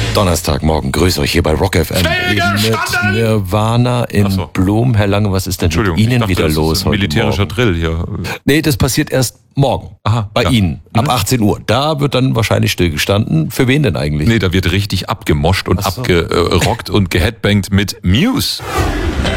Donnerstagmorgen, grüße euch hier bei Rock FM. Mit Nirvana in Blum. Herr Lange, was ist denn mit Ihnen wieder los heute militärischer Morgen? Drill hier. Nee, das passiert erst morgen. Bei Ihnen. Ab 18 Uhr. Da wird dann wahrscheinlich stillgestanden. Für wen denn eigentlich? Nee, da wird richtig abgemoscht und abgerockt und geheadbangt mit Muse.